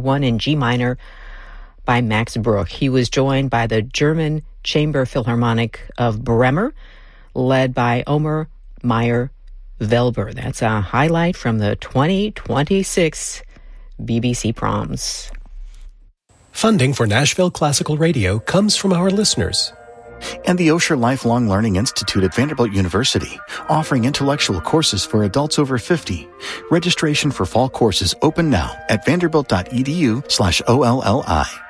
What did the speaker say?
1 in G minor by Max Bruch. He was joined by the German Chamber Philharmonic of Bremer, led by Omer Meyer-Welber. That's a highlight from the 2026 BBC Proms. Funding for Nashville Classical Radio comes from our listeners. And the Osher Lifelong Learning Institute at Vanderbilt University, offering intellectual courses for adults over 50. Registration for fall courses open now at vanderbilt.edu/OLLI.